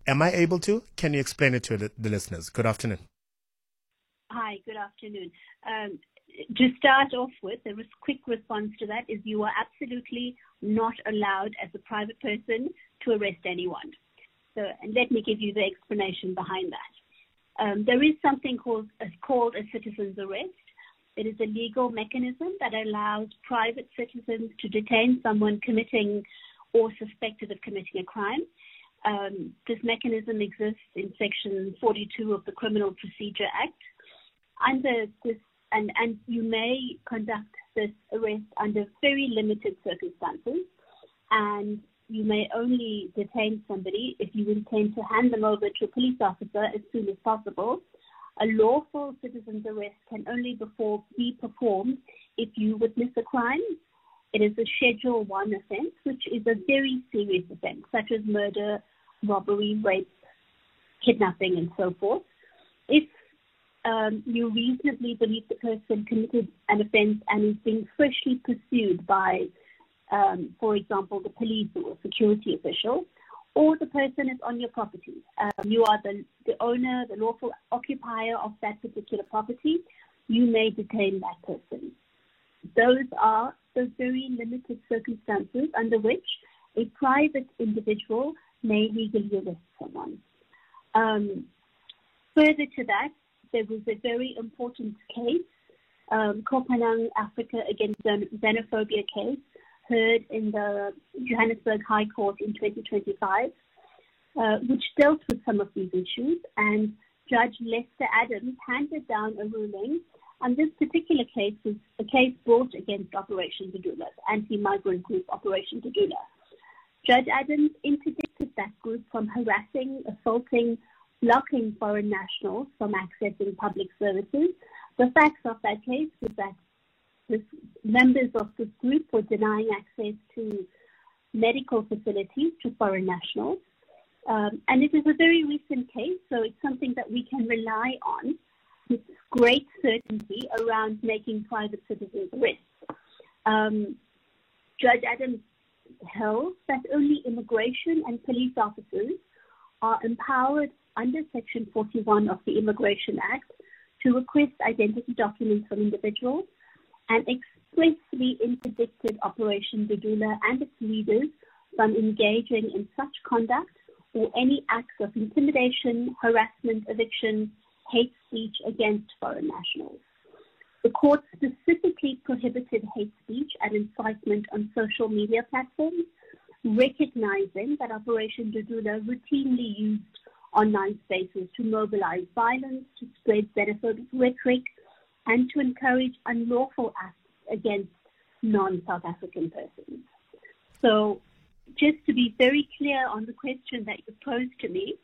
Am I able to? Can you explain it to the listeners? Good afternoon. Hi, good afternoon. To start off with, a quick response to that is you are absolutely not allowed as a private person to arrest anyone. So, and let me give you the explanation behind that. There is something called a citizen's arrest. It is a legal mechanism that allows private citizens to detain someone committing or suspected of committing a crime. This mechanism exists in Section 42 of the Criminal Procedure Act. Under this, and you may conduct this arrest under very limited circumstances, and you may only detain somebody if you intend to hand them over to a police officer as soon as possible. A lawful citizen's arrest can only be performed if you witness a crime. It is a Schedule 1 offence, which is a very serious offence, such as murder, robbery, rape, kidnapping, and so forth. If you reasonably believe the person committed an offence and is being freshly pursued by, for example, the police or a security official, or the person is on your property. You are the owner, the lawful occupier of that particular property, you may detain that person. Those are the very limited circumstances under which a private individual may legally arrest someone. Further to that, there was a very important case, Kopanang Africa against xenophobia case, heard in the Johannesburg High Court in 2025, which dealt with some of these issues, and Judge Lester Adams handed down a ruling, and this particular case was a case brought against Operation Dudula, anti-migrant group Operation Dudula. Judge Adams interdicted that group from harassing, assaulting, blocking foreign nationals from accessing public services. The facts of that case was that members of this group were denying access to medical facilities to foreign nationals. And it is a very recent case, so it's something that we can rely on with great certainty around making private citizens arrests. Judge Adams held that only immigration and police officers are empowered under Section 41 of the Immigration Act to request identity documents from individuals, and expressly interdicted Operation Dudula and its leaders from engaging in such conduct or any acts of intimidation, harassment, eviction, hate speech against foreign nationals. The court specifically prohibited hate speech and incitement on social media platforms, recognizing that Operation Dudula routinely used online spaces to mobilize violence, to spread xenophobic rhetoric, and to encourage unlawful acts against non-South African persons. So just to be very clear on the question that you posed to me,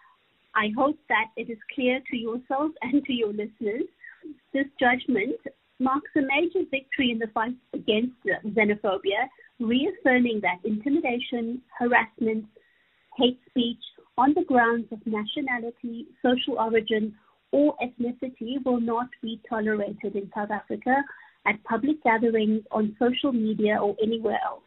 I hope that it is clear to yourselves and to your listeners. This judgment marks a major victory in the fight against xenophobia, reaffirming that intimidation, harassment, hate speech on the grounds of nationality, social origin, or ethnicity will not be tolerated in South Africa at public gatherings, on social media, or anywhere else.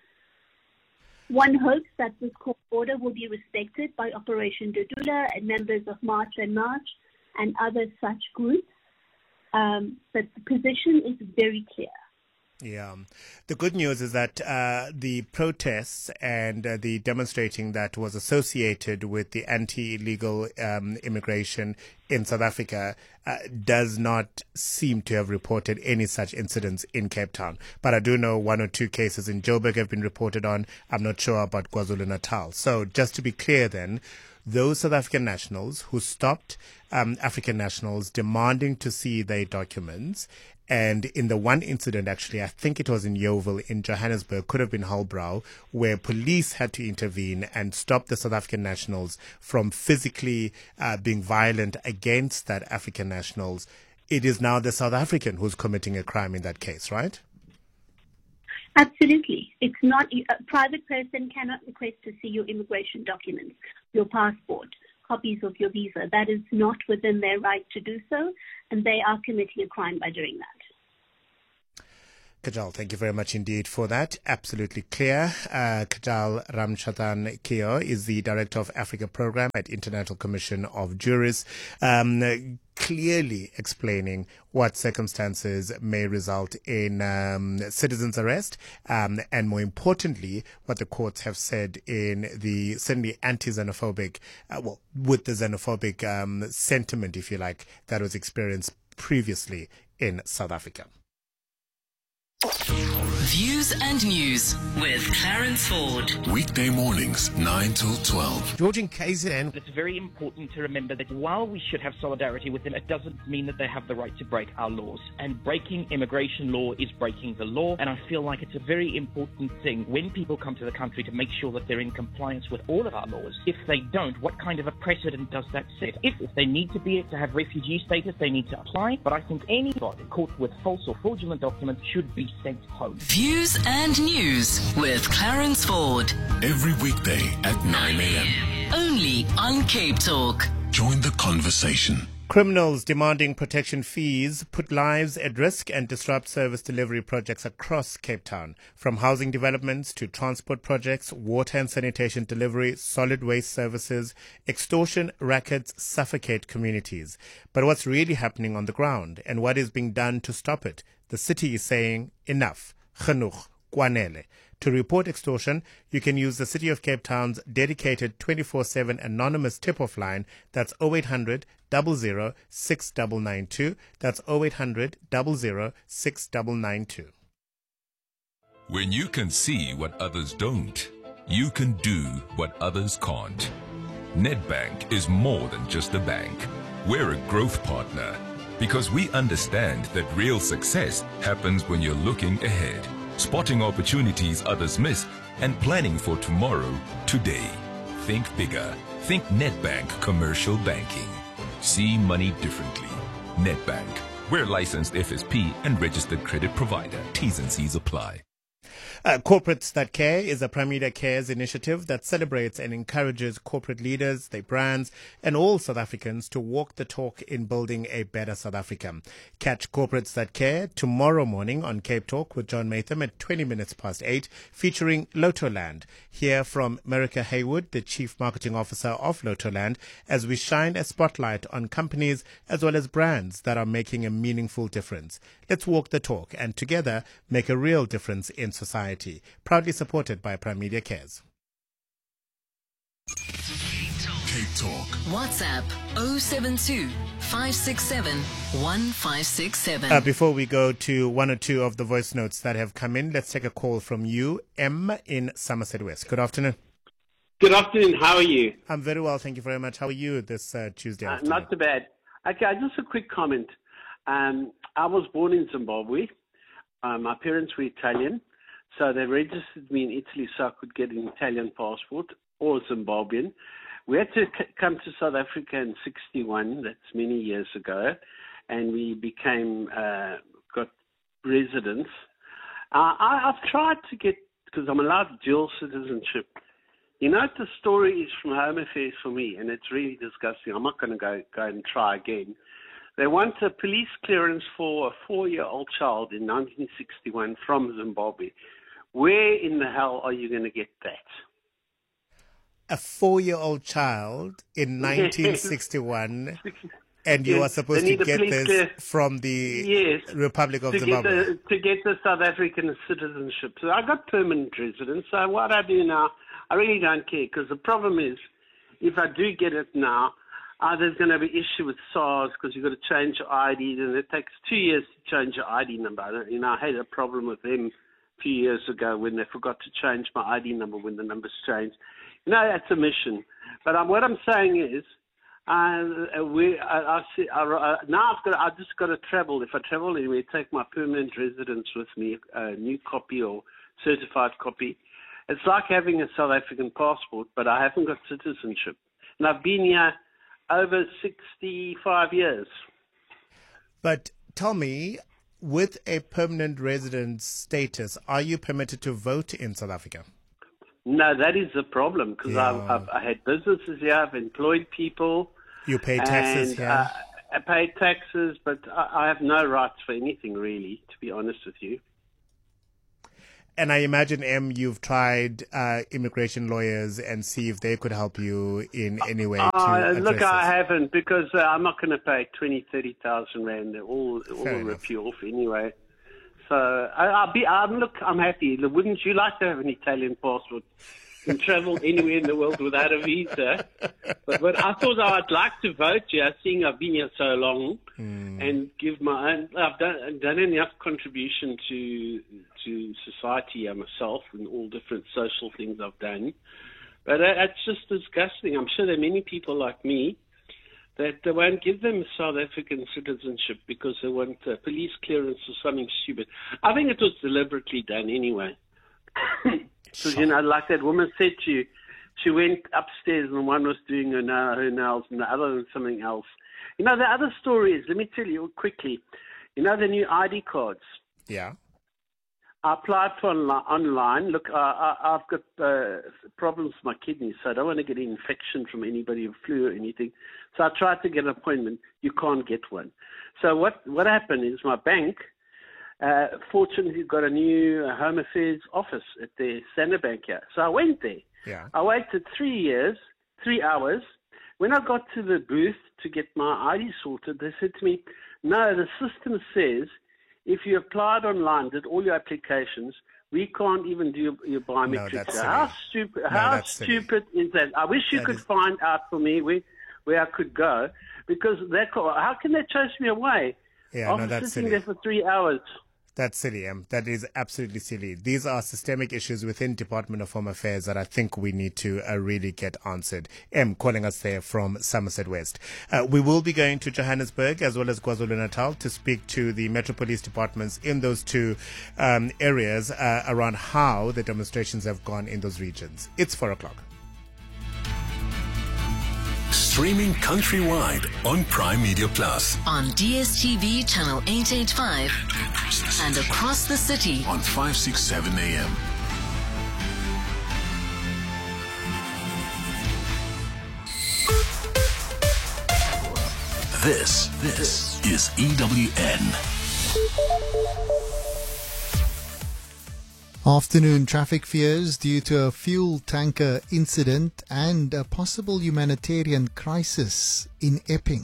One hopes that this court order will be respected by Operation Dudula and members of March and March and other such groups, but the position is very clear. Yeah. The good news is that the protests and the demonstrating that was associated with the anti-illegal immigration in South Africa does not seem to have reported any such incidents in Cape Town. But I do know one or two cases in Joburg have been reported on. I'm not sure about KwaZulu-Natal. So just to be clear then, those South African nationals who stopped African nationals demanding to see their documents, and in the one incident, actually, I think it was in Yeoville in Johannesburg, could have been Hullbrow, where police had to intervene and stop the South African nationals from physically being violent against that African nationals. It is now the South African who's committing a crime in that case, right? Absolutely. It's not, a private person cannot request to see your immigration documents, your passport, copies of your visa. That is not within their right to do so, and they are committing a crime by doing that. Kajal, thank you very much indeed for that. Absolutely clear. Kajal Ramchandran Keo is the Director of Africa Program at International Commission of Jurists, clearly explaining what circumstances may result in citizens' arrest, and more importantly, what the courts have said in the certainly anti-xenophobic, with the xenophobic sentiment, if you like, that was experienced previously in South Africa. Views and News with Clarence Ford. Weekday mornings, 9 till 12. George in KZN. It's very important to remember that while we should have solidarity with them, it doesn't mean that they have the right to break our laws. And breaking immigration law is breaking the law. And I feel like it's a very important thing when people come to the country to make sure that they're in compliance with all of our laws. If they don't, what kind of a precedent does that set? If they need to have refugee status, they need to apply. But I think anybody caught with false or fraudulent documents should be sent home. Views and News with Clarence Ford. Every weekday at 9 a.m. Only on Cape Talk. Join the conversation. Criminals demanding protection fees put lives at risk and disrupt service delivery projects across Cape Town. From housing developments to transport projects, water and sanitation delivery, solid waste services, extortion rackets suffocate communities. But what's really happening on the ground and what is being done to stop it? The city is saying enough. Genoeg. Kwanele. To report extortion, you can use the City of Cape Town's dedicated 24/7 anonymous tip-off line. That's 0800 00 6992. That's 0800 00 6992. When you can see what others don't, you can do what others can't. Nedbank is more than just a bank. We're a growth partner because we understand that real success happens when you're looking ahead, spotting opportunities others miss, and planning for tomorrow, today. Think bigger. Think Nedbank Commercial Banking. See money differently. Nedbank. We're licensed FSP and registered credit provider. T's and C's apply. Corporates That Care is a Primedia Cares initiative that celebrates and encourages corporate leaders, their brands, and all South Africans to walk the talk in building a better South Africa. Catch Corporates That Care tomorrow morning on Cape Talk with John Matham at 20 minutes past 8, featuring Lotoland. Hear from Merica Haywood, the Chief Marketing Officer of Lotoland, as we shine a spotlight on companies as well as brands that are making a meaningful difference. Let's walk the talk and together make a real difference in society. Proudly supported by Primedia Cares. Cape Talk. WhatsApp 072 567 1567. Before we go to one or two of the voice notes that have come in, let's take a call from you, M in Somerset West. Good afternoon. Good afternoon. How are you? I'm very well, thank you very much. How are you this Tuesday afternoon? Not too bad. Okay, just a quick comment. I was born in Zimbabwe. My parents were Italian. So they registered me in Italy so I could get an Italian passport or Zimbabwean. We had to come to South Africa in 1961, that's many years ago, and we got residence. I've tried to get, because I'm allowed dual citizenship. You know, the story is from Home Affairs for me, and it's really disgusting. I'm not going to go and try again. They want a police clearance for a 4-year-old child in 1961 from Zimbabwe. Where in the hell are you going to get that? A 4-year-old child in 1961, and you are supposed to get this from the Republic of Zimbabwe. To get the South African citizenship. So I got permanent residence. So what I do now, I really don't care, because the problem is, if I do get it now, there's going to be an issue with SARS because you've got to change your ID, and it takes 2 years to change your ID number. You know, I had a problem with them a few years ago when they forgot to change my ID number when the numbers changed. You know, that's a mission. But what I'm saying is, now I've just got to travel. If I travel anywhere, take my permanent residence with me, a new copy or certified copy. It's like having a South African passport, but I haven't got citizenship. And I've been here over 65 years. But tell me, with a permanent residence status, are you permitted to vote in South Africa? No, that is the problem, because I had businesses here, I've employed people. You pay taxes here? I pay taxes, but I have no rights for anything, really, to be honest with you. And I imagine, you've tried immigration lawyers and see if they could help you in any way to address Look, I this. haven't, because I'm not going to pay 20,000, 30,000 rand. They'll all rip you off anyway. So I'm happy. Wouldn't you like to have an Italian passport and travel anywhere in the world without a visa? But I thought I'd like to vote here, seeing I've been here so long, and give my own. I've done enough contribution to society myself and all different social things I've done. But it's just disgusting. I'm sure there are many people like me that they won't give them South African citizenship because they want police clearance or something stupid. I think it was deliberately done anyway. Because, like that woman said to you, she went upstairs and one was doing her nails and the other was something else. The other story is, let me tell you quickly, the new ID cards. Yeah. I applied for online. Look, I've got problems with my kidneys, so I don't want to get an infection from anybody who flu or anything. So I tried to get an appointment. You can't get one. So what happened is my bank, fortunately, got a new Home Affairs office at the Standard Bank here. So I went there. Yeah. I waited 3 hours. When I got to the booth to get my ID sorted, they said to me, no, the system says if you applied online, did all your applications, we can't even do your biometrics. No, that's How stupid is that? I wish you could find out for me where I could go, because how can they chase me away after that's sitting silly. there for 3 hours? That's silly, That is absolutely silly. These are systemic issues within Department of Home Affairs that I think we need to really get answered. Calling us there from Somerset West. We will be going to Johannesburg as well as KwaZulu-Natal to speak to the Metro Police departments in those two areas around how the demonstrations have gone in those regions. It's 4:00. Streaming countrywide on Prime Media Plus. On DSTV channel 885 and across the city On 567 AM. This is EWN. Afternoon traffic fears due to a fuel tanker incident and a possible humanitarian crisis in Epping.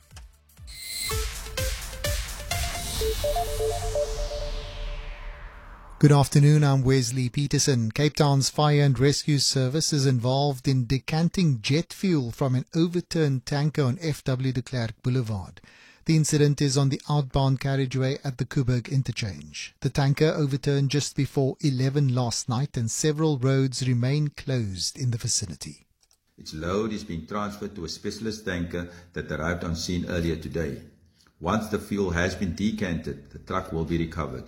Good afternoon, I'm Wesley Peterson. Cape Town's Fire and Rescue Service is involved in decanting jet fuel from an overturned tanker on FW de Klerk Boulevard. The incident is on the outbound carriageway at the Kuburg interchange. The tanker overturned just before 11 last night and several roads remain closed in the vicinity. Its load is being transferred to a specialist tanker that arrived on scene earlier today. Once the fuel has been decanted, the truck will be recovered.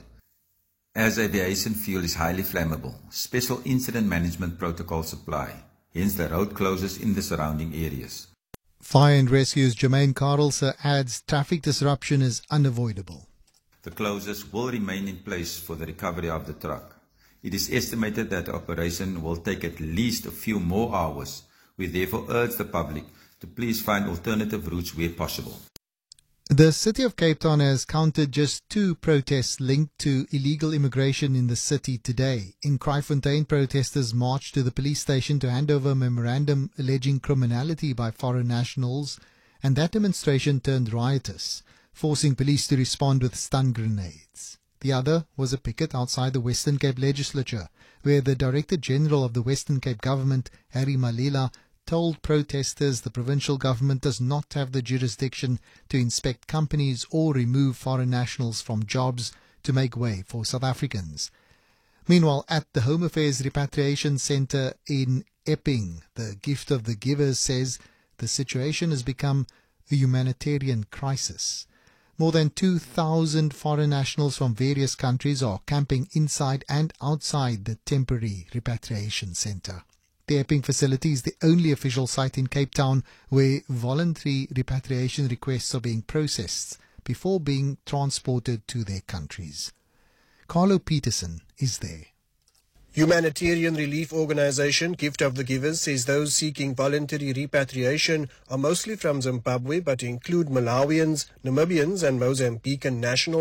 As aviation fuel is highly flammable, special incident management protocols apply, hence the road closures in the surrounding areas. Fire and Rescue's Jermaine Carlser adds traffic disruption is unavoidable. The closures will remain in place for the recovery of the truck. It is estimated that the operation will take at least a few more hours. We therefore urge the public to please find alternative routes where possible. The City of Cape Town has counted just 2 protests linked to illegal immigration in the city today. In Kraaifontein, protesters marched to the police station to hand over a memorandum alleging criminality by foreign nationals, and that demonstration turned riotous, forcing police to respond with stun grenades. The other was a picket outside the Western Cape Legislature, where the Director General of the Western Cape Government, Harry Malila, told protesters the provincial government does not have the jurisdiction to inspect companies or remove foreign nationals from jobs to make way for South Africans. Meanwhile, at the Home Affairs Repatriation Centre in Epping, the Gift of the Givers says the situation has become a humanitarian crisis. More than 2,000 foreign nationals from various countries are camping inside and outside the temporary repatriation centre. The Epping facility is the only official site in Cape Town where voluntary repatriation requests are being processed before being transported to their countries. Carlo Peterson is there. Humanitarian relief organisation Gift of the Givers says those seeking voluntary repatriation are mostly from Zimbabwe but include Malawians, Namibians and Mozambican nationals.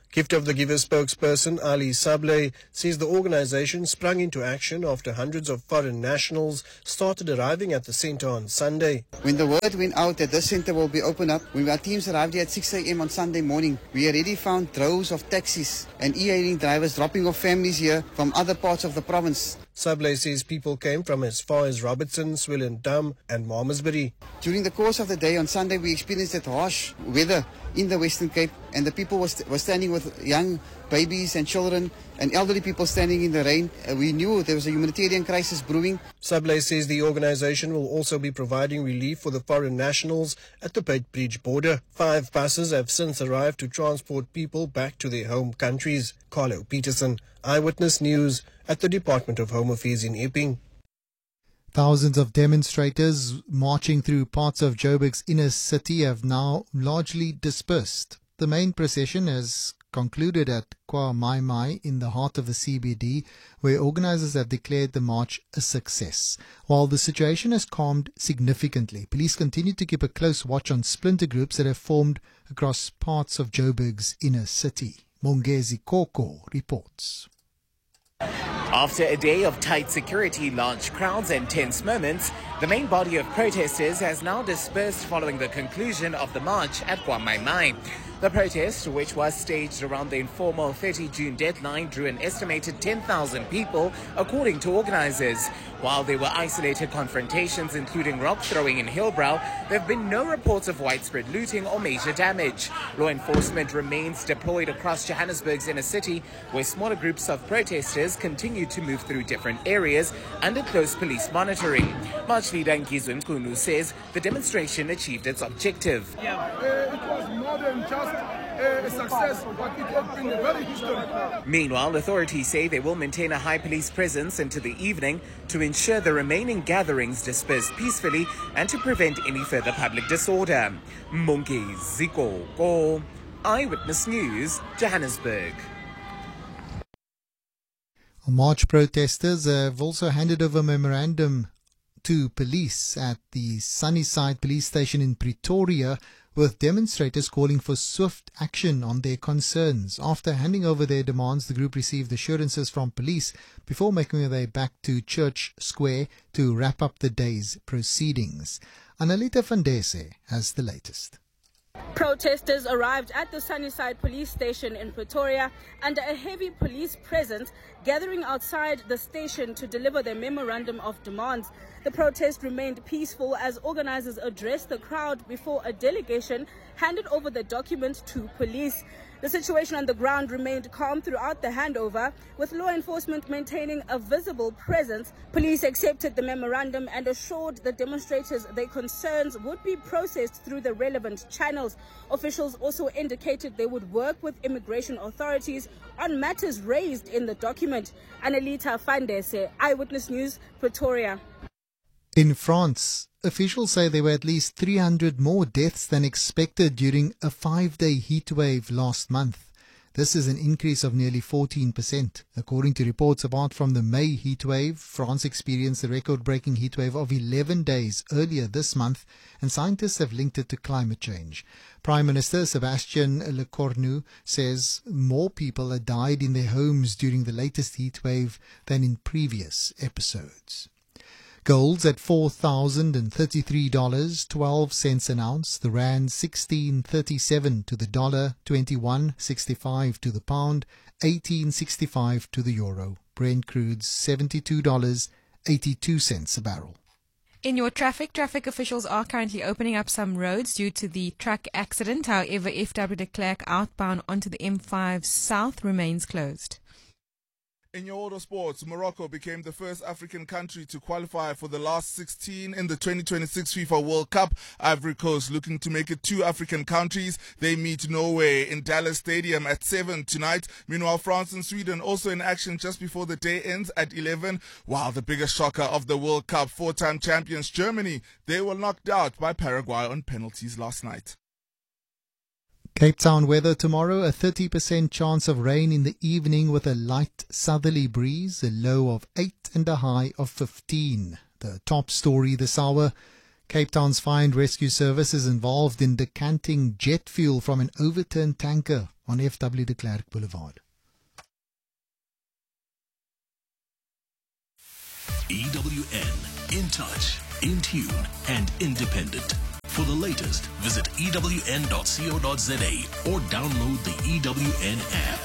Gift of the Givers spokesperson Ali Sablé says the organization sprung into action after hundreds of foreign nationals started arriving at the center on Sunday. When the word went out that this center will be opened up, when our teams arrived here at 6 a.m. on Sunday morning, we already found droves of taxis and e-hailing drivers dropping off families here from other parts of the province. Sablé says people came from as far as Robertson, Swellendam and Malmesbury. During the course of the day on Sunday, we experienced that harsh weather in the Western Cape, and the people were standing with young babies and children and elderly people standing in the rain. We knew there was a humanitarian crisis brewing. Sablé says the organization will also be providing relief for the foreign nationals at the Beitbridge border. 5 buses have since arrived to transport people back to their home countries. Carlo Peterson, Eyewitness News at the Department of Home Affairs in Epping. Thousands of demonstrators marching through parts of Joburg's inner city have now largely dispersed. The main procession has concluded at Kwa Mai Mai in the heart of the CBD, where organizers have declared the march a success. While the situation has calmed significantly, police continue to keep a close watch on splinter groups that have formed across parts of Joburg's inner city. Mongezi Koko reports. After a day of tight security, large crowds and tense moments, the main body of protesters has now dispersed following the conclusion of the march at Kwa Mai Mai. The protest, which was staged around the informal 30 June deadline, drew an estimated 10,000 people, according to organizers. While there were isolated confrontations, including rock throwing in Hillbrow, there have been no reports of widespread looting or major damage. Law enforcement remains deployed across Johannesburg's inner city, where smaller groups of protesters continue to move through different areas under close police monitoring. March leader Nkizwe Mchunu says the demonstration achieved its objective. It was more than just a success, but it has been very historic. Meanwhile, authorities say they will maintain a high police presence into the evening to ensure the remaining gatherings disperse peacefully and to prevent any further public disorder. Mongezi Koko, Eyewitness News, Johannesburg. March protesters have also handed over a memorandum to police at the Sunnyside police station in Pretoria, with demonstrators calling for swift action on their concerns. After handing over their demands, the group received assurances from police before making their way back to Church Square to wrap up the day's proceedings. Analita Vandese has the latest. Protesters arrived at the Sunnyside police station in Pretoria under a heavy police presence, gathering outside the station to deliver their memorandum of demands. The protest remained peaceful as organizers addressed the crowd before a delegation handed over the document to police. The situation on the ground remained calm throughout the handover, with law enforcement maintaining a visible presence. Police accepted the memorandum and assured the demonstrators their concerns would be processed through the relevant channels. Officials also indicated they would work with immigration authorities on matters raised in the document. Analita Vandese, Eyewitness News, Pretoria. In France, officials say there were at least 300 more deaths than expected during a 5-day heatwave last month. This is an increase of nearly 14%. According to reports, apart from the May heatwave, France experienced a record-breaking heatwave of 11 days earlier this month, and scientists have linked it to climate change. Prime Minister Sébastien Lecornu says more people had died in their homes during the latest heatwave than in previous episodes. Gold's at $4,033.12 an ounce. The rand 16.37 to the dollar, 21.65 to the pound, 18.65 to the euro. Brent crude's $72.82 a barrel. In your traffic officials are currently opening up some roads due to the truck accident. However, FW de Klerk outbound onto the M5 South remains closed. In your auto sports, Morocco became the first African country to qualify for the last 16 in the 2026 FIFA World Cup. Ivory Coast looking to make it 2 African countries. They meet Norway in Dallas Stadium at 7 tonight. Meanwhile, France and Sweden also in action just before the day ends at 11. While the biggest shocker of the World Cup, 4-time champions Germany, they were knocked out by Paraguay on penalties last night. Cape Town weather tomorrow, a 30% chance of rain in the evening with a light southerly breeze, a low of 8 and a high of 15. The top story this hour, Cape Town's Fire and Rescue Service is involved in decanting jet fuel from an overturned tanker on FW de Klerk Boulevard. EWN, in touch, in tune, and independent. For the latest, visit ewn.co.za or download the EWN app.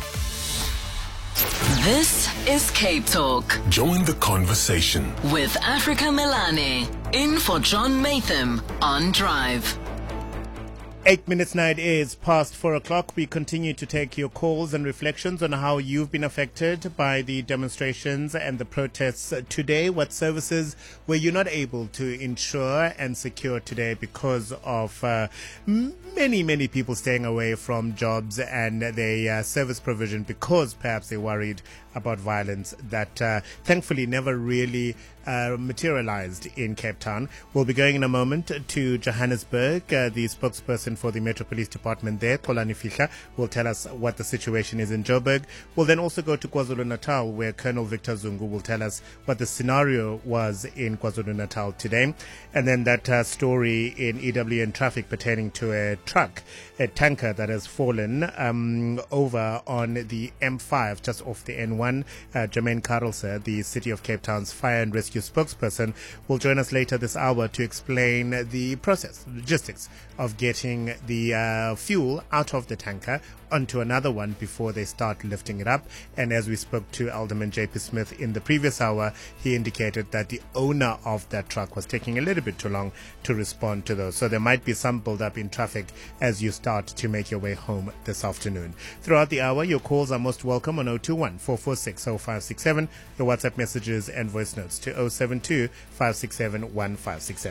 This is Cape Talk Join the conversation. with Africa Melane. In for John Matham on Drive. 8 minutes now, it is past 4 o'clock. We continue to take your calls and reflections on how you've been affected by the demonstrations and the protests today. What services were you not able to ensure and secure today because of many people staying away from jobs and their service provision because perhaps they worried about violence that thankfully never really materialized in Cape Town. We'll be going in a moment to Johannesburg. The spokesperson for the Metro Police Department there, Xolani Fihla, will tell us what the situation is in Joburg. We'll then also go to KwaZulu-Natal, where Colonel Victor Zungu will tell us what the scenario was in KwaZulu-Natal today. And then that story in EWN traffic pertaining to a truck, a tanker that has fallen over on the M5 just off the N1. Jermaine Carlser, the City of Cape Town's Fire and Rescue spokesperson, will join us later this hour to explain the process, logistics of getting the fuel out of the tanker onto another one before they start lifting it up. And as we spoke to Alderman JP Smith in the previous hour, he indicated that the owner of that truck was taking a little bit too long to respond to those. So there might be some build-up in traffic as you start to make your way home this afternoon. Throughout the hour, your calls are most welcome on 021-446-0567, your WhatsApp messages and voice notes to 072-567-1567.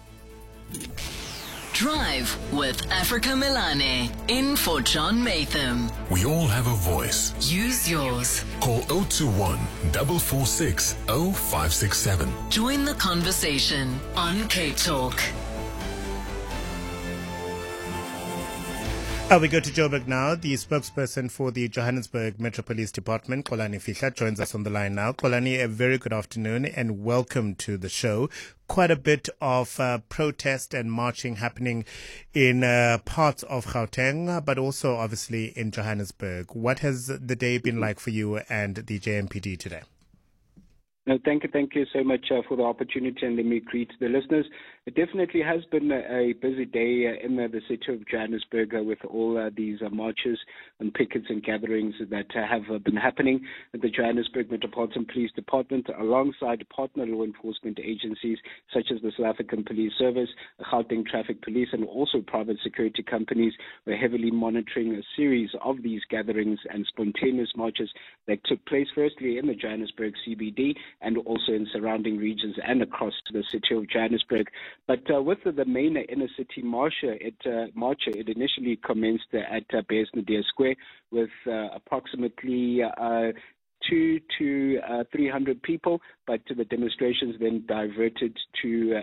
Drive with Africa Melane. In for John Matham. We all have a voice. Use yours. Call 021-446-0567. Join the conversation on Cape Talk. We go to Joburg now. The spokesperson for the Johannesburg Metro Police Department, Xolani Fihla, joins us on the line now. Xolani, a very good afternoon and welcome to the show. Quite a bit of protest and marching happening in parts of Gauteng, but also obviously in Johannesburg. What has the day been like for you and the JMPD today? No, thank you so much for the opportunity, and let me greet the listeners. It definitely has been a busy day in the city of Johannesburg with all these marches and pickets and gatherings that have been happening at the Johannesburg Metropolitan Police Department alongside partner law enforcement agencies such as the South African Police Service, Gauteng Traffic Police, and also private security companies were heavily monitoring a series of these gatherings and spontaneous marches that took place firstly in the Johannesburg CBD and also in surrounding regions and across the city of Johannesburg. But with the main inner city march, it initially commenced at Beesnadeer Square with approximately 200 to 300 people, but the demonstrations then diverted to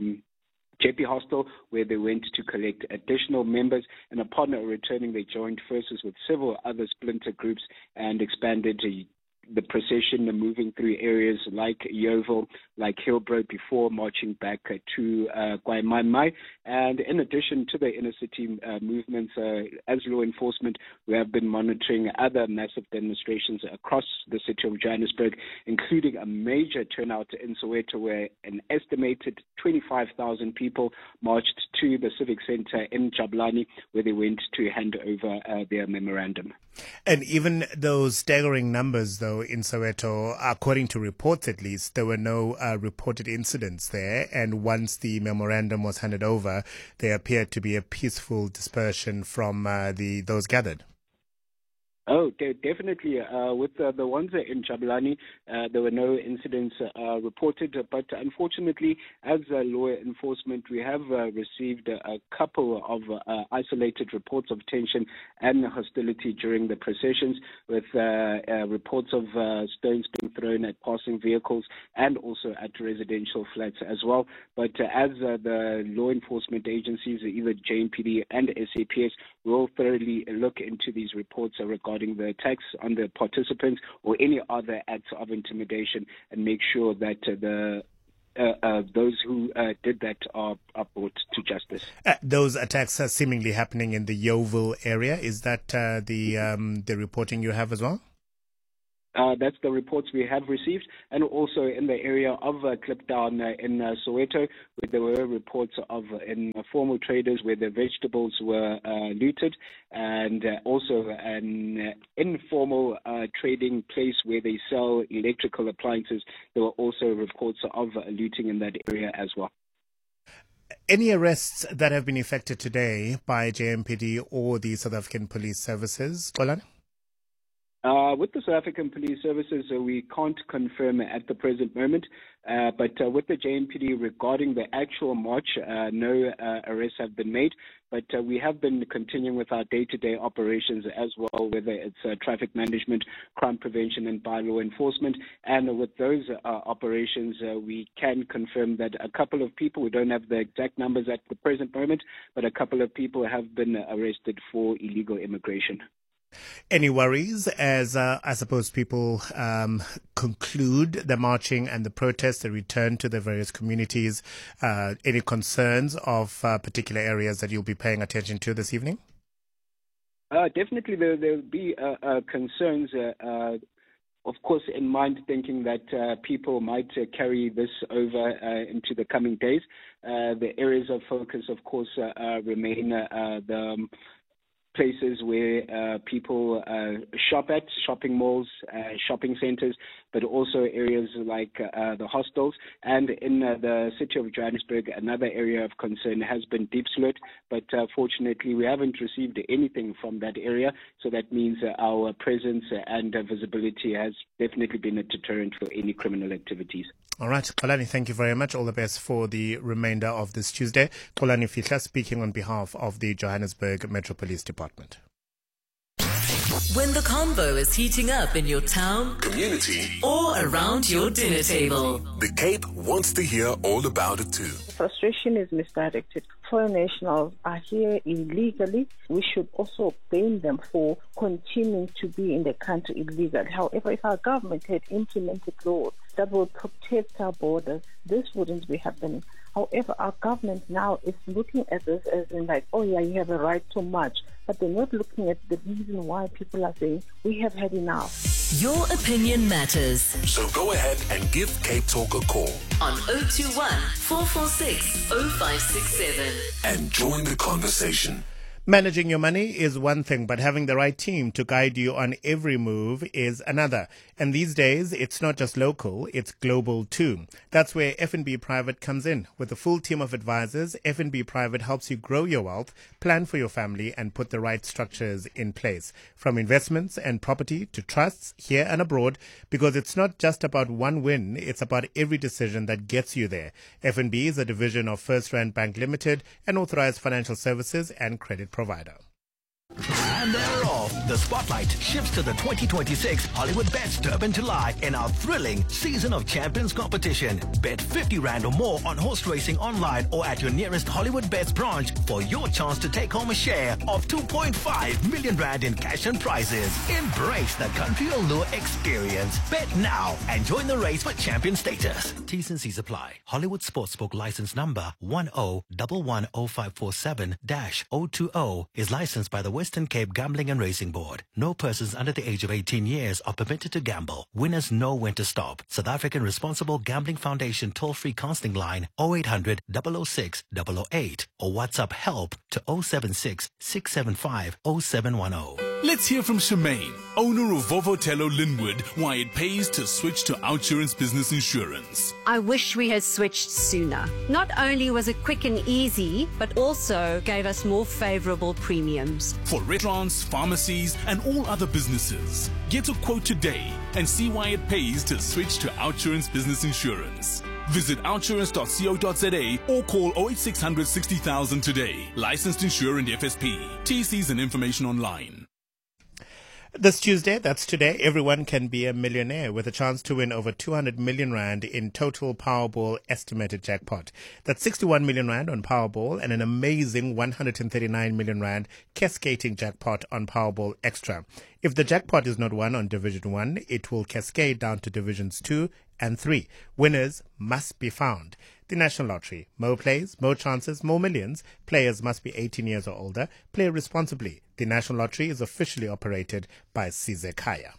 JP Hostel, where they went to collect additional members, and upon returning, they joined forces with several other splinter groups and expanded the procession, moving through areas like Yeoville, like Hillbrow, before marching back to Kwaimai. And in addition to the inner city movements, as law enforcement, we have been monitoring other massive demonstrations across the city of Johannesburg, including a major turnout in Soweto, where an estimated 25,000 people marched to the Civic Center in Jabulani, where they went to hand over their memorandum. And even those staggering numbers, though, in Soweto, according to reports at least, there were no reported incidents there. And once the memorandum was handed over, there appeared to be a peaceful dispersion from those gathered. Oh, definitely. With the ones in Jabulani, there were no incidents reported. But unfortunately, as law enforcement, we have received a couple of isolated reports of tension and hostility during the processions, with reports of stones being thrown at passing vehicles and also at residential flats as well. But as the law enforcement agencies, either JMPD and SAPS, will thoroughly look into these reports regarding the attacks on the participants or any other acts of intimidation, and make sure that those who did that are brought to justice. this. Those attacks are seemingly happening in the Yeoville area. Is that the reporting you have as well? That's the reports we have received, and also in the area of Kliptown in Soweto, where there were reports of informal traders where the vegetables were looted, and also an informal trading place where they sell electrical appliances. There were also reports of looting in that area as well. Any arrests that have been effected today by JMPD or the South African Police Services, Xolani? With the South African Police Services, we can't confirm at the present moment, but with the JMPD regarding the actual march, no arrests have been made, but we have been continuing with our day-to-day operations as well, whether it's traffic management, crime prevention and bylaw enforcement, and with those operations, we can confirm that a couple of people, we don't have the exact numbers at the present moment, but a couple of people have been arrested for illegal immigration. Any worries as I suppose people conclude the marching and the protests, the return to the various communities? Any concerns of particular areas that you'll be paying attention to this evening? Definitely there'll be concerns, of course, in mind thinking that people might carry this over into the coming days. The areas of focus, of course, remain the places where people shop at, shopping malls, shopping centers, but also areas like the hostels. And in the city of Johannesburg, another area of concern has been Diepsloot, but fortunately we haven't received anything from that area, so that means our presence and visibility has definitely been a deterrent for any criminal activities. All right, Xolani, thank you very much. All the best for the remainder of this Tuesday. Xolani Fihla speaking on behalf of the Johannesburg Metro Police Department. When the convo is heating up in your town, community, or around your dinner table, the Cape wants to hear all about it too. Frustration is misdirected. Foreign nationals are here illegally. We should also blame them for continuing to be in the country illegally. However, if our government had implemented laws that will protect our borders, this wouldn't be happening. However, our government now is looking at this as in like, oh yeah, you have a right to march. But they're not looking at the reason why people are saying, we have had enough. Your opinion matters. So go ahead and give Cape Talk a call on 021 446 0567 and join the conversation. Managing your money is one thing, but having the right team to guide you on every move is another. And these days, it's not just local, it's global too. That's where FNB Private comes in. With a full team of advisors, FNB Private helps you grow your wealth, plan for your family, and put the right structures in place. From investments and property to trusts here and abroad, because it's not just about one win, it's about every decision that gets you there. FNB is a division of First Rand Bank Limited, an authorized financial services and credit provider. And they're off. The spotlight shifts to the 2026 Hollywood Bets Durban July in our thrilling Season of Champions competition. Bet 50 Rand or more on horse racing online or at your nearest Hollywood Bets branch for your chance to take home a share of 2.5 million Rand in cash and prizes. Embrace the Country Allure experience. Bet now and join the race for champion status. T's and C's apply. Hollywood Sportsbook license number 10110547-020 is licensed by the Western Cape Gambling and Racing Board. No persons under the age of 18 years are permitted to gamble. Winners know when to stop. South African Responsible Gambling Foundation toll-free counseling line 0800 006 008 or WhatsApp help to 076 675 0710. Let's hear from Shemaine, owner of Vovotello Linwood, why it pays to switch to Outsurance Business Insurance. I wish we had switched sooner. Not only was it quick and easy, but also gave us more favorable premiums. For restaurants, pharmacies, and all other businesses. Get a quote today and see why it pays to switch to Outsurance Business Insurance. Visit outsurance.co.za or call 08600 60,000 today. Licensed insurer and FSP. TCs and information online. This Tuesday, that's today, everyone can be a millionaire with a chance to win over 200 million Rand in total Powerball estimated jackpot. That's 61 million Rand on Powerball and an amazing 139 million Rand cascading jackpot on Powerball Extra. If the jackpot is not won on Division 1, it will cascade down to Divisions 2 and 3. Winners must be found. The National Lottery. More plays, more chances, more millions. Players must be 18 years or older. Play responsibly. The National Lottery is officially operated by Sizwe Kaya.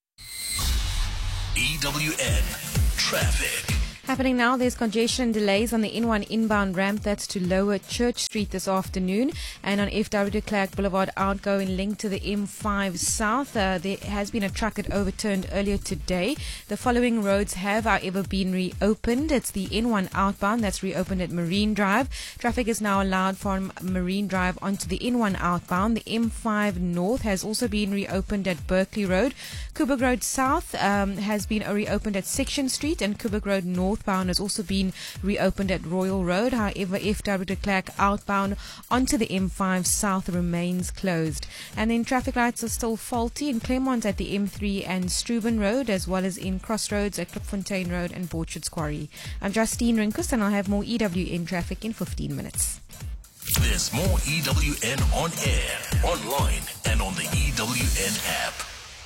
EWN Traffic. Happening now, there's congestion and delays on the N1 inbound ramp that's to Lower Church Street this afternoon, and on FW de Klerk Boulevard outgoing link to the M5 South. There has been a truck that overturned earlier today. The following roads have, however, been reopened. It's the N1 outbound that's reopened at Marine Drive. Traffic is now allowed from Marine Drive onto the N1 outbound. The M5 North has also been reopened at Berkeley Road. Kuburg Road South has been reopened at Section Street, and Kuburg Road Northbound has also been reopened at Royal Road. However, FW de Klerk outbound onto the M5 South remains closed. And then traffic lights are still faulty in Claremont at the M3 and Struben Road, as well as in Crossroads at Klipfontein Road and Borchards Quarry. I'm Justine Rinkus, and I'll have more EWN traffic in 15 minutes. There's more EWN on air, online, and on the EWN app.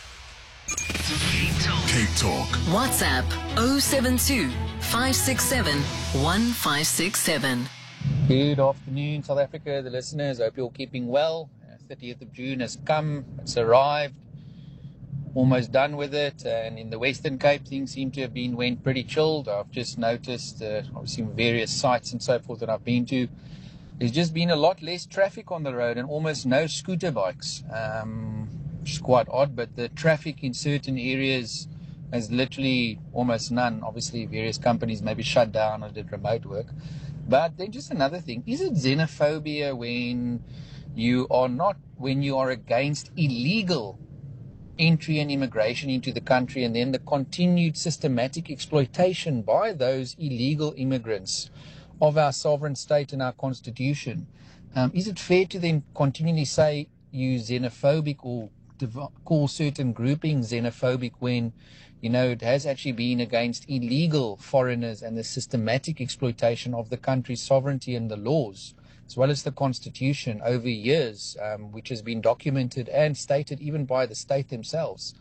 Cape Talk. WhatsApp 072 567 1567. Good afternoon, South Africa, the listeners. I hope you're all keeping well. 30th of June has come, it's arrived, almost done with it. And in the Western Cape, things seem to have went pretty chilled. I've just noticed, obviously, various sites and so forth that I've been to. There's just been a lot less traffic on the road and almost no scooter bikes. Which is quite odd, but the traffic in certain areas is literally almost none. Obviously, various companies maybe shut down or did remote work. But then just another thing, is it xenophobia when you are against illegal entry and immigration into the country, and then the continued systematic exploitation by those illegal immigrants of our sovereign state and our constitution? Is it fair to then continually say you xenophobic or call certain groupings xenophobic when, it has actually been against illegal foreigners and the systematic exploitation of the country's sovereignty and the laws, as well as the constitution over years, which has been documented and stated even by the state themselves?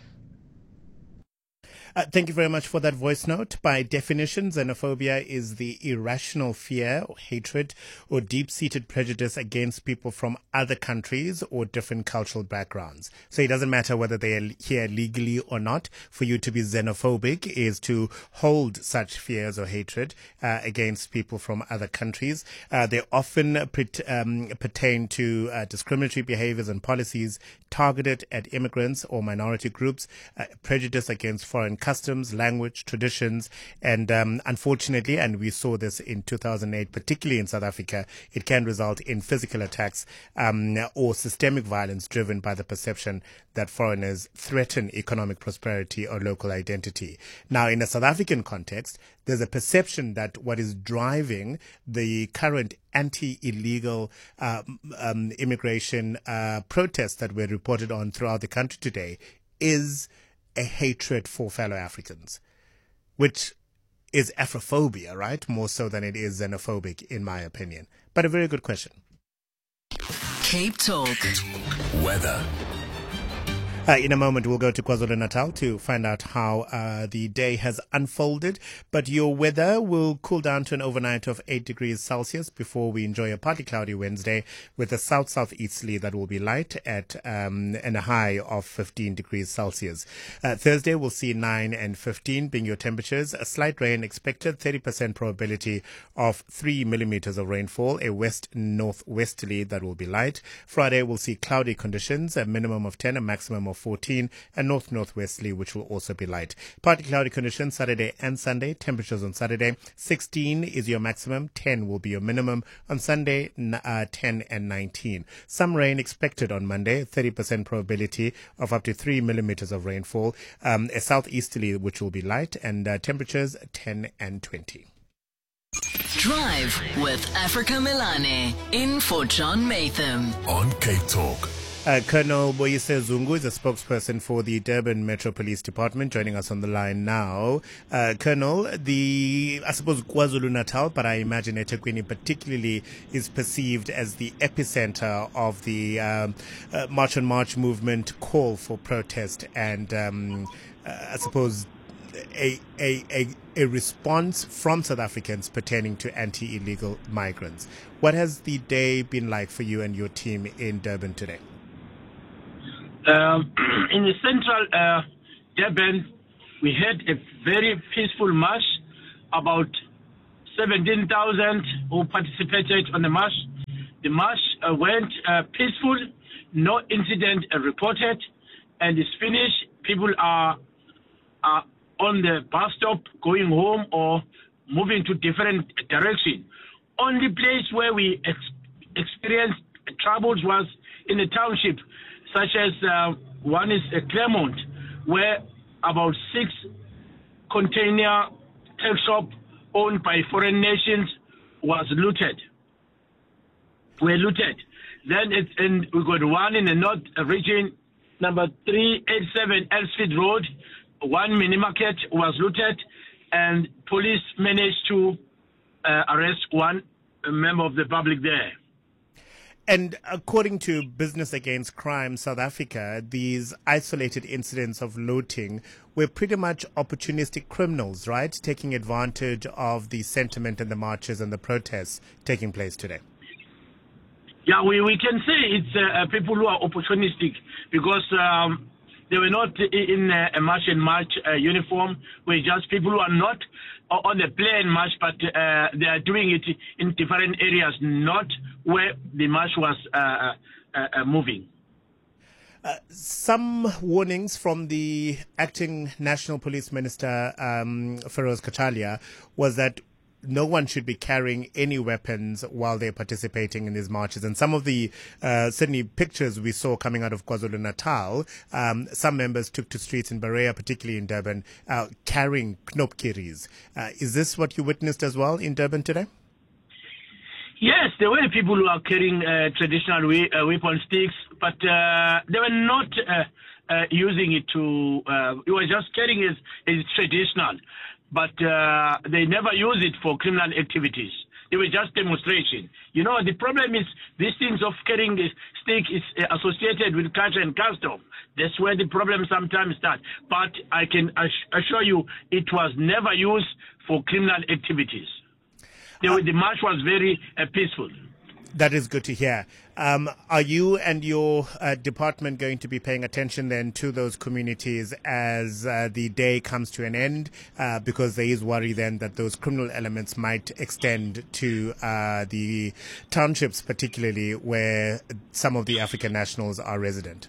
Thank you very much for that voice note. By definition, xenophobia is the irrational fear or hatred or deep-seated prejudice against people from other countries or different cultural backgrounds. So it doesn't matter whether they are here legally or not. For you to be xenophobic is to hold such fears or hatred against people from other countries. They often pertain to discriminatory behaviors and policies targeted at immigrants or minority groups, prejudice against foreign customs, language, traditions, and unfortunately, and we saw this in 2008, particularly in South Africa, it can result in physical attacks or systemic violence driven by the perception that foreigners threaten economic prosperity or local identity. Now, in a South African context, there's a perception that what is driving the current anti-illegal immigration protests that were reported on throughout the country today is a hatred for fellow Africans, which is Afrophobia, right? More so than it is xenophobic, in my opinion. But a very good question. Cape Talk. Weather. In a moment, we'll go to KwaZulu-Natal to find out how the day has unfolded. But your weather will cool down to an overnight of 8 degrees Celsius before we enjoy a partly cloudy Wednesday with a south-southeasterly that will be light at and a high of 15 degrees Celsius. Thursday, we'll see 9 and 15 being your temperatures. A slight rain expected, 30% probability of 3 millimeters of rainfall, a west-northwesterly that will be light. Friday, we'll see cloudy conditions, a minimum of 10, a maximum of 14, and north-northwesterly, which will also be light. Partly cloudy conditions Saturday and Sunday. Temperatures on Saturday, 16 is your maximum, 10 will be your minimum. On Sunday, 10 and 19. Some rain expected on Monday, 30% probability of up to 3 millimeters of rainfall. A southeasterly, which will be light, and temperatures 10 and 20. Drive with Africa Milane. In for John Matham. On Cape Talk. Colonel Boyise Zungu is a spokesperson for the Durban Metro Police Department, joining us on the line now. Colonel, I suppose KwaZulu-Natal, but I imagine eThekwini particularly is perceived as the epicenter of the March on March movement call for protest and I suppose a response from South Africans pertaining to anti-illegal migrants. What has the day been like for you and your team in Durban today? In the central Durban, we had a very peaceful march. About 17,000 who participated on the march. The march went peaceful, no incident reported, and it's finished. People are on the bus stop going home or moving to different directions. Only place where we experienced troubles was in the township, such as one is Claremont, where about 6 container tail shop owned by foreign nations were looted. Then we got one in the north region, number 387 Elsford Road. One mini market was looted, and police managed to arrest one member of the public there. And according to Business Against Crime South Africa, these isolated incidents of looting were pretty much opportunistic criminals, right? Taking advantage of the sentiment and the marches and the protests taking place today. Yeah, we can say it's people who are opportunistic because they were not in a march and march uniform. We're just people who are not on the plain march, but they are doing it in different areas, not where the march was moving. Some warnings from the acting National Police Minister, Feroz Kachalia, was that no one should be carrying any weapons while they're participating in these marches. And some of the certainly pictures we saw coming out of KwaZulu-Natal, some members took to streets in Berea, particularly in Durban, carrying knopkiris. Is this what you witnessed as well in Durban today? Yes, there were people who are carrying traditional weapon sticks, but they were not using it to, it was just carrying it as traditional. But they never use it for criminal activities. They were just demonstration. You know, the problem is these things of carrying a stick is associated with culture and custom. That's where the problem sometimes starts. But I can assure you it was never used for criminal activities. The march was very peaceful. That is good to hear. Are you and your department going to be paying attention then to those communities as the day comes to an end? Because there is worry then that those criminal elements might extend to the townships, particularly where some of the African nationals are resident.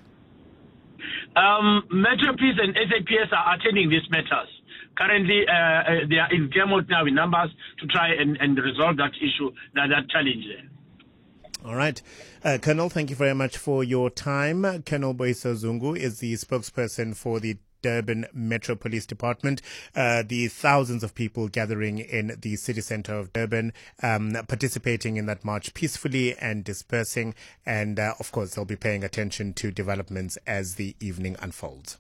Metro Police and SAPS are attending these matters. Currently, they are in Claremont now in numbers to try and resolve that issue, that challenge there. All right. Colonel, thank you very much for your time. Colonel Boiso Zungu is the spokesperson for the Durban Metro Police Department. The thousands of people gathering in the city centre of Durban, participating in that march peacefully and dispersing. And, of course, they'll be paying attention to developments as the evening unfolds.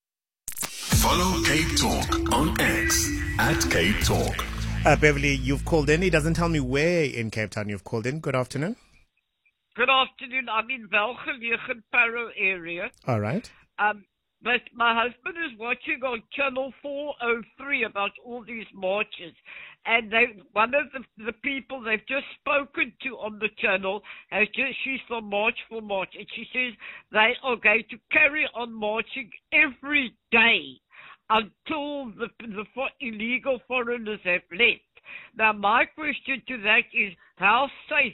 Follow Cape Talk on X at Cape Talk. Beverly, you've called in. He doesn't tell me where in Cape Town you've called in. Good afternoon. Good afternoon. I'm in Welgelegen, Parow area. All right. But my husband is watching on Channel 403 about all these marches. And one of the people they've just spoken to on the channel, she's from March for March, and she says they are going to carry on marching every day until the illegal foreigners have left. Now, my question to that is, how safe,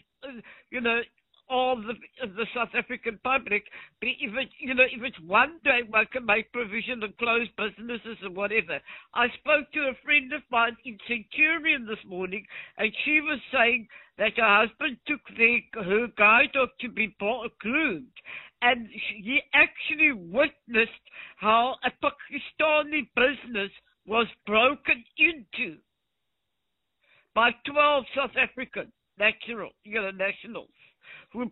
all the South African public, if it's one day one can make provision and close businesses and whatever. I spoke to a friend of mine in Centurion this morning, and she was saying that her husband took her guide dog to be groomed, and he actually witnessed how a Pakistani business was broken into by 12 South African nationals. Who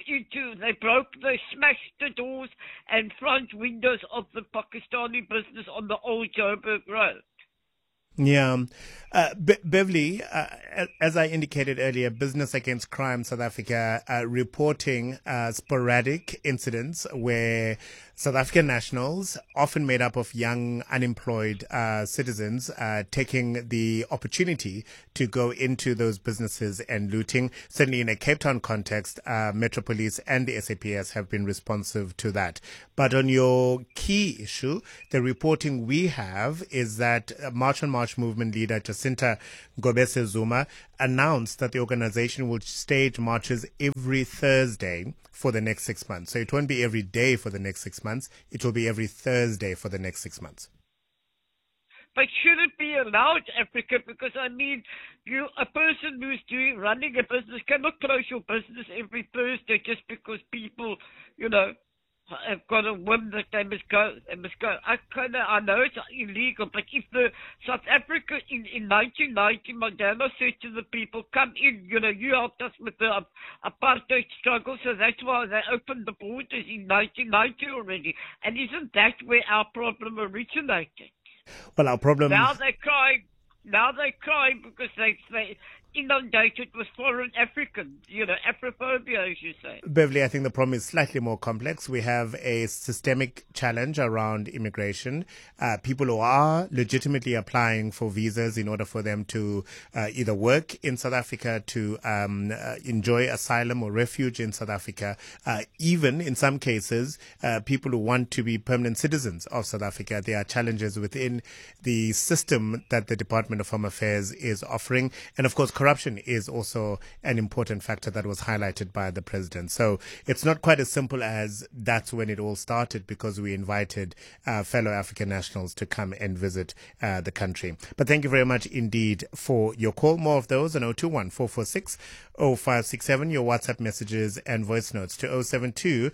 they smashed the doors and front windows of the Pakistani business on the old Joburg Road. Yeah. Beverly, as I indicated earlier, Business Against Crime South Africa reporting sporadic incidents where South African nationals, often made up of young, unemployed citizens, taking the opportunity to go into those businesses and looting. Certainly in a Cape Town context, Metro Police and the SAPS have been responsive to that. But on your key issue, the reporting we have is that March on March movement leader Jacinta Gobese Zuma announced that the organization will stage marches every Thursday for the next 6 months. So it won't be every day for the next 6 months. It will be every Thursday for the next 6 months. But should it be allowed, Africa? Because a person who's running a business cannot close your business every Thursday just because people, have got a whim that they must go. I know it's illegal, but if the South Africa in 1990, Mandela said to the people, "Come in, you helped us with the apartheid struggle," so that's why they opened the borders in 1990 already. And isn't that where our problem originated? Well, our problem now they're crying because they inundated with foreign Africans, Afrophobia, as you say. Beverly, I think the problem is slightly more complex. We have a systemic challenge around immigration. People who are legitimately applying for visas in order for them to either work in South Africa, to enjoy asylum or refuge in South Africa, even in some cases, people who want to be permanent citizens of South Africa. There are challenges within the system that the Department of Home Affairs is offering. And of course, corruption is also an important factor that was highlighted by the president. So it's not quite as simple as that's when it all started, because we invited fellow African nationals to come and visit the country. But thank you very much indeed for your call. More of those on 021 446 0567, your WhatsApp messages and voice notes to 072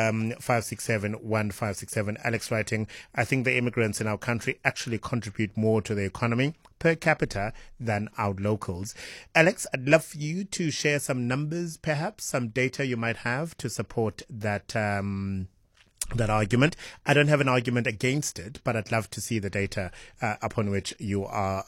567 1567. Alex writing, I think the immigrants in our country actually contribute more to the economy per capita than our locals. Alex, I'd love for you to share some numbers, perhaps some data you might have to support that that argument. I don't have an argument against it, but I'd love to see the data upon which you are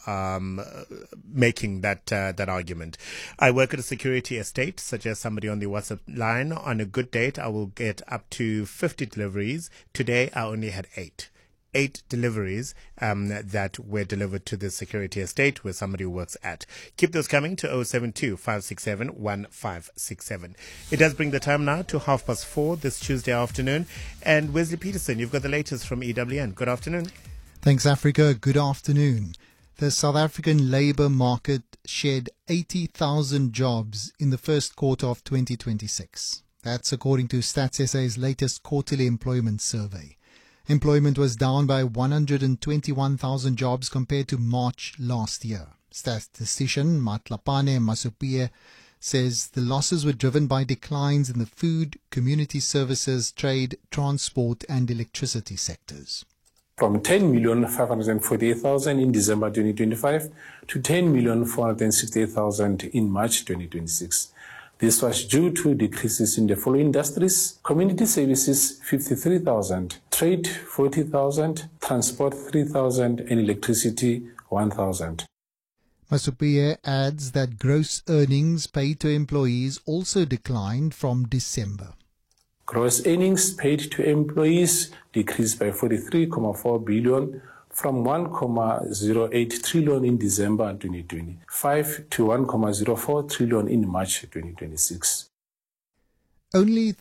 making that argument. I work at a security estate, suggests somebody on the WhatsApp line. On a good date, I will get up to 50 deliveries. Today, I only had 8 deliveries that were delivered to the security estate where somebody works at. Keep those coming to 072 567 1567. It does bring the time now to 4:30 this Tuesday afternoon. And Wesley Peterson, you've got the latest from EWN. Good afternoon. Thanks, Africa. Good afternoon. The South African labour market shed 80,000 jobs in the first quarter of 2026. That's according to Stats SA's latest quarterly employment survey. Employment was down by 121,000 jobs compared to March last year. Statistician Matlapane Masupie says the losses were driven by declines in the food, community services, trade, transport and electricity sectors. From 10,548,000 in December 2025 to 10,468,000 in March 2026. This was due to decreases in the following industries: community services 53,000, trade 40,000, transport 3,000 and electricity 1,000. Masupie adds that gross earnings paid to employees also declined from December. Gross earnings paid to employees decreased by 43.4 billion from 1.08 trillion in December 2025 to 1.04 trillion in March 2026. Only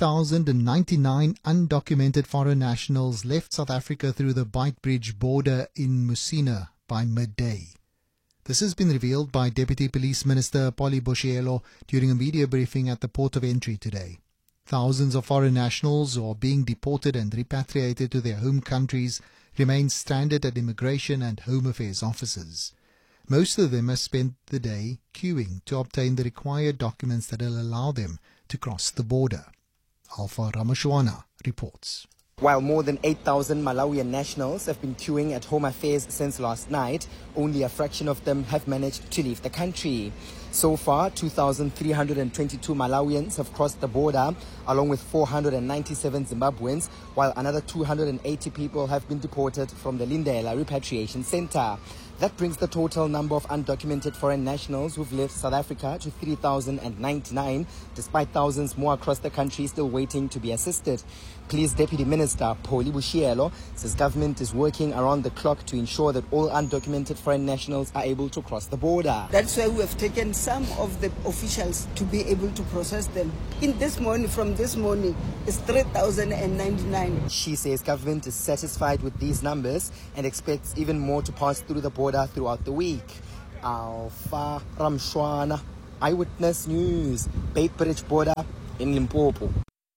3,099 undocumented foreign nationals left South Africa through the Beitbridge border in Musina by midday. This has been revealed by Deputy Police Minister Polly Boshielo during a media briefing at the port of entry today. Thousands of foreign nationals who are being deported and repatriated to their home countries remain stranded at immigration and home affairs offices. Most of them have spent the day queuing to obtain the required documents that will allow them to cross the border. Alpha Ramashwana reports. While more than 8,000 Malawian nationals have been queuing at Home Affairs since last night, only a fraction of them have managed to leave the country. So far, 2,322 Malawians have crossed the border, along with 497 Zimbabweans, while another 280 people have been deported from the Lindela Repatriation Center. That brings the total number of undocumented foreign nationals who've left South Africa to 3,099, despite thousands more across the country still waiting to be assisted. Police Deputy Minister Pholi Bushielo says government is working around the clock to ensure that all undocumented foreign nationals are able to cross the border. That's why we have taken some of the officials to be able to process them. From this morning, it's 3,099. She says government is satisfied with these numbers and expects even more to pass through the border throughout the week. Alpha Ramshwana, Eyewitness News, Beitbridge border in Limpopo.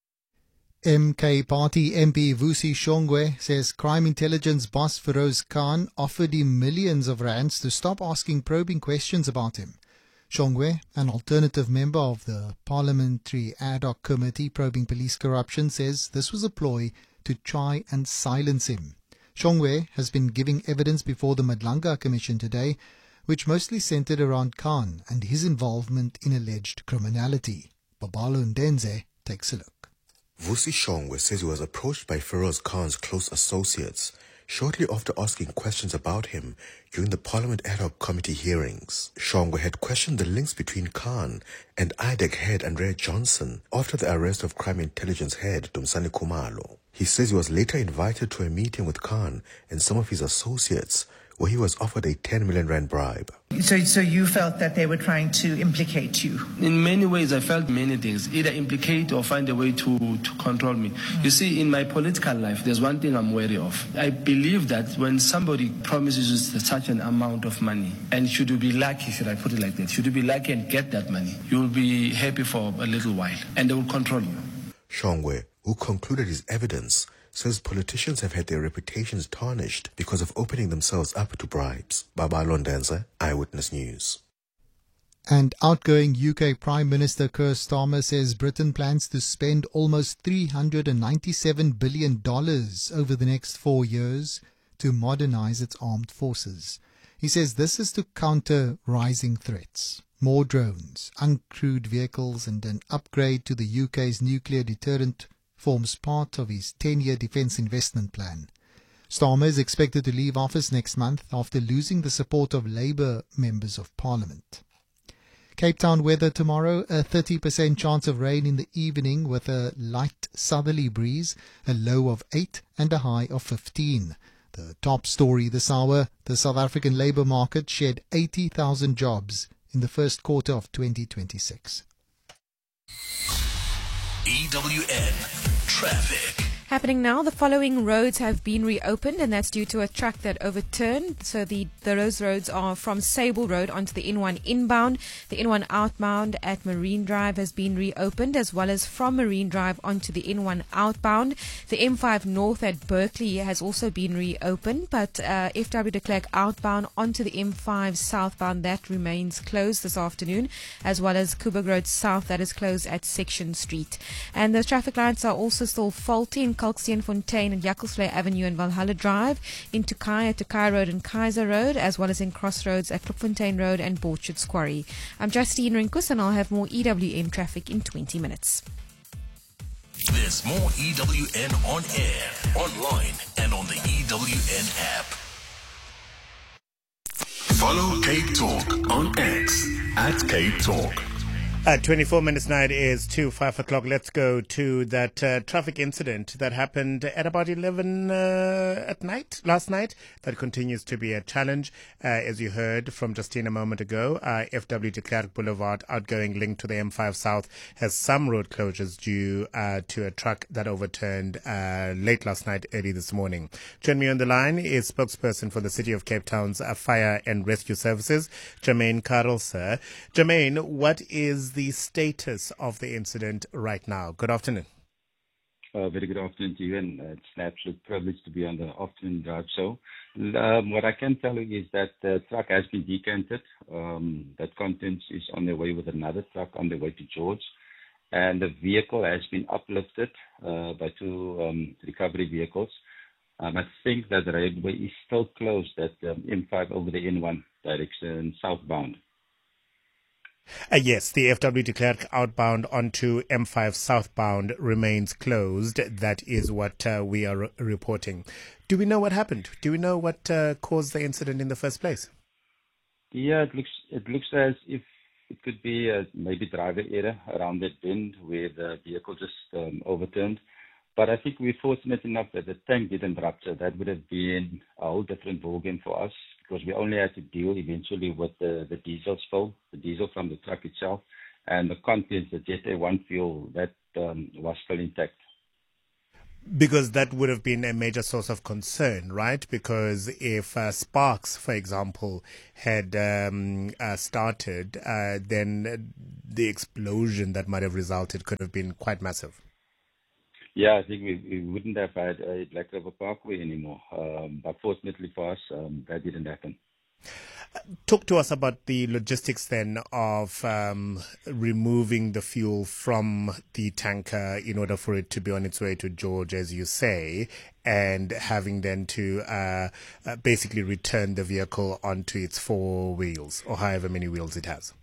MK Party MP Vusi Shongwe says crime intelligence boss Feroz Khan offered him millions of rands to stop asking probing questions about him. Shongwe, an alternative member of the Parliamentary Ad Hoc Committee probing police corruption, says this was a ploy to try and silence him. Shongwe has been giving evidence before the Madlanga Commission today, which mostly centered around Khan and his involvement in alleged criminality. Babalo Ndenze takes a look. Vusi Shongwe says he was approached by Feroz Khan's close associates shortly after asking questions about him during the Parliament Ad Hoc Committee hearings. Shongwe had questioned the links between Khan and IDEC head Andrea Johnson after the arrest of crime intelligence head Dumisani Khumalo. He says he was later invited to a meeting with Khan and some of his associates, where he was offered a 10 million rand bribe. So you felt that they were trying to implicate you? In many ways, I felt many things, either implicate or find a way to control me. You see, in my political life, there's one thing I'm wary of. I believe that when somebody promises you such an amount of money, and should you be lucky, should I put it like that, should you be lucky and get that money, you will be happy for a little while, and they will control you. Shongwe, who concluded his evidence, says politicians have had their reputations tarnished because of opening themselves up to bribes. Babalo Ndenze, Eyewitness News. And outgoing UK Prime Minister Keir Starmer says Britain plans to spend almost $397 billion over the next 4 years to modernize its armed forces. He says this is to counter rising threats. More drones, uncrewed vehicles and an upgrade to the UK's nuclear deterrent forms part of his 10-year defence investment plan. Starmer is expected to leave office next month after losing the support of Labour members of Parliament. Cape Town weather tomorrow, a 30% chance of rain in the evening with a light southerly breeze, a low of 8 and a high of 15. The top story this hour, the South African labour market shed 80,000 jobs in the first quarter of 2026. EWN Traffic. Happening now, the following roads have been reopened, and that's due to a truck that overturned. So those roads are from Sable Road onto the N1 inbound. The N1 outbound at Marine Drive has been reopened, as well as from Marine Drive onto the N1 outbound. The M5 North at Berkeley has also been reopened, but FW de Klerk outbound onto the M5 southbound, that remains closed this afternoon, as well as Coburg Road South, that is closed at Section Street. And the traffic lights are also still faulty in Kalksteenfontein and Jakkelsvlei Avenue and Valhalla Drive, in Tokai at Tokai Road and Kaiser Road, as well as in Crossroads at Klopfontein Road and Borchards Quarry. I'm Justine Rinkus, and I'll have more EWN traffic in 20 minutes. There's more EWN on air, online, and on the EWN app. Follow Cape Talk on X at Cape Talk. 24 minutes now, it is to 5 o'clock. Let's go to that traffic incident that happened at about 11 at night, last night. That continues to be a challenge. As you heard from Justine a moment ago, FW de Klerk Boulevard outgoing link to the M5 South has some road closures due to a truck that overturned late last night, early this morning. Joining me on the line is spokesperson for the City of Cape Town's Fire and Rescue Services, Jermaine Carroll, sir. Jermaine, what is the status of the incident right now? Good afternoon. Very good afternoon to you, and it's an absolute privilege to be on the afternoon drive show. What I can tell you is that the truck has been decanted. That contents is on their way with another truck on their way to George, and the vehicle has been uplifted by two recovery vehicles. I think that the railway is still closed at M5 over the N1 direction southbound. Yes, the FW de Klerk outbound onto M5 southbound remains closed. That is what we are reporting. Do we know what happened? Do we know what caused the incident in the first place? Yeah, it looks as if it could be maybe driver error around that bend where the vehicle just overturned. But I think we're fortunate enough that the tank didn't rupture. That would have been a whole different ballgame for us, because we only had to deal eventually with the diesel spill, the diesel from the truck itself, and the contents, the Jet A1 fuel, that was still intact. Because that would have been a major source of concern, right? Because if sparks, for example, had started, then the explosion that might have resulted could have been quite massive. Yeah, I think we wouldn't have had a Black River Parkway anymore. But fortunately for us, that didn't happen. Talk to us about the logistics then of removing the fuel from the tanker in order for it to be on its way to George, as you say, and having then to basically return the vehicle onto its four wheels, or however many wheels it has.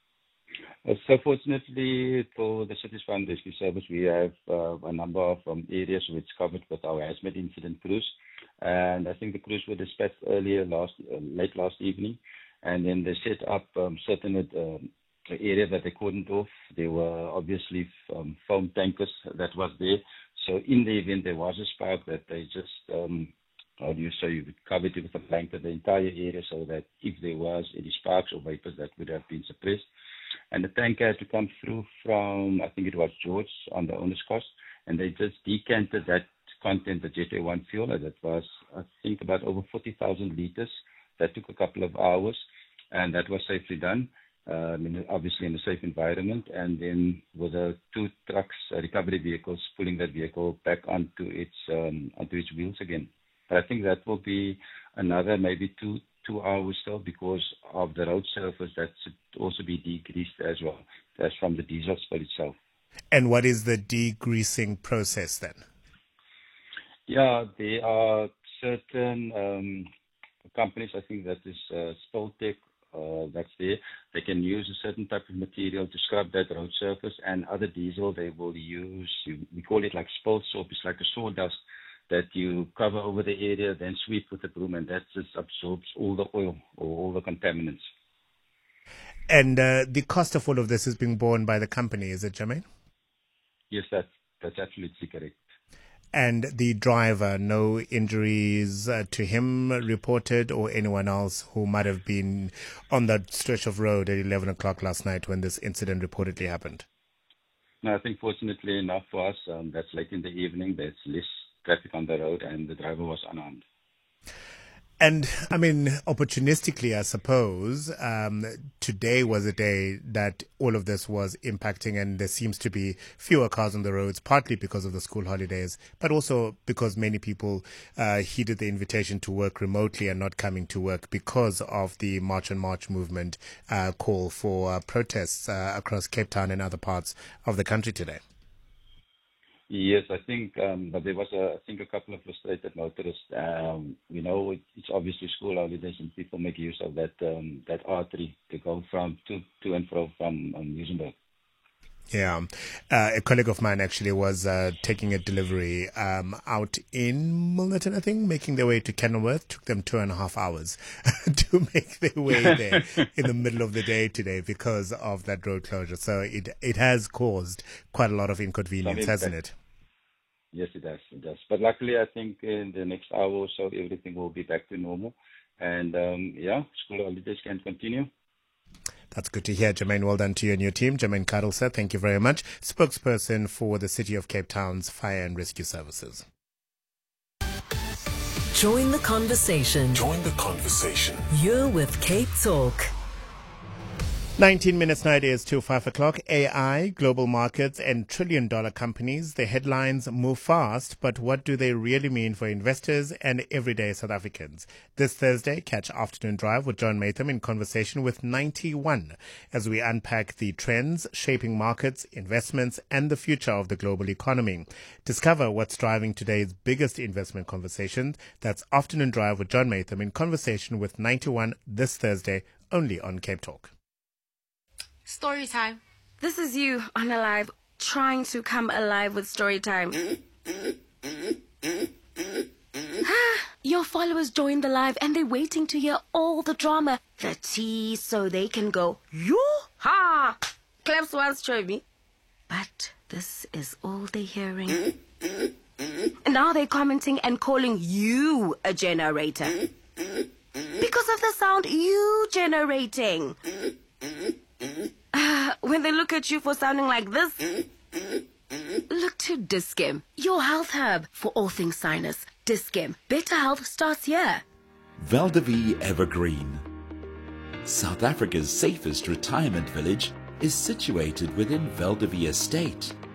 So fortunately for the Cities Fire and Rescue Service, we have a number of areas which covered with our hazmat incident crews. And I think the crews were dispatched late last evening. And then they set up certain area that they cordoned off. There were obviously foam tankers that was there. So in the event there was a spark, that they just, you would cover it with a blanket, the entire area, so that if there was any sparks or vapors, that would have been suppressed. And the tanker had to come through from, I think it was George, on the owner's cost, and they just decanted that content, the Jet A1 fuel, that was, I think, about over 40,000 liters. That took a couple of hours, and that was safely done, obviously in a safe environment, and then with the two trucks, recovery vehicles, pulling that vehicle back onto its wheels again. But I think that will be another maybe two hours still, because of the road surface that should also be degreased as well. That's from the diesel spill itself. And what is the degreasing process then? Yeah, there are certain companies, I think that is Spoltec, that's there. They can use a certain type of material to scrub that road surface, and other diesel they will use, we call it like spill soap. It's like a sawdust that you cover over the area, then sweep with a broom, and that just absorbs all the oil or all the contaminants. And the cost of all of this is being borne by the company, is it, Jermaine? Yes, that's absolutely correct. And the driver, no injuries to him reported, or anyone else who might have been on that stretch of road at 11 o'clock last night when this incident reportedly happened? No, I think fortunately enough for us, that's late in the evening, there's less traffic on the road, and the driver was unarmed. And, I mean, opportunistically, I suppose, today was a day that all of this was impacting, and there seems to be fewer cars on the roads, partly because of the school holidays, but also because many people heeded the invitation to work remotely and not coming to work because of the March on March movement call for protests across Cape Town and other parts of the country today. Yes, I think, but there was, I think, a couple of frustrated motorists. It's obviously school holidays, and people make use of that artery to go to and fro from Muizenberg. Yeah. A colleague of mine actually was taking a delivery out in Milnerton, I think, making their way to Kenilworth. Took them 2.5 hours to make their way there in the middle of the day today because of that road closure. So it has caused quite a lot of inconvenience, hasn't it? Yes, it does. It does. But luckily, I think in the next hour or so, everything will be back to normal. And, school holidays can continue. That's good to hear, Jermaine. Well done to you and your team. Jermaine Kadelsah, thank you very much. Spokesperson for the City of Cape Town's Fire and Rescue Services. Join the conversation. Join the conversation. You're with Cape Talk. 19 minutes now, it is to 5 o'clock. AI, global markets, and trillion-dollar companies. The headlines move fast, but what do they really mean for investors and everyday South Africans? This Thursday, catch Afternoon Drive with John Maytham in conversation with 91 as we unpack the trends shaping markets, investments, and the future of the global economy. Discover what's driving today's biggest investment conversations. That's Afternoon Drive with John Maytham in conversation with 91 this Thursday, only on Cape Talk. Story time. This is you on a live, trying to come alive with story time. Your followers joined the live and they're waiting to hear all the drama, the tea, so they can go, yoo-ha! Claps once, Chobi. But this is all they're hearing. And now they're commenting and calling you a generator. Because of the sound you generating. When they look at you for sounding like this, look to Dis-Chem, your health hub for all things sinus. Dis-Chem, better health starts here. Val de Vie Evergreen. South Africa's safest retirement village is situated within Val de Vie Estate.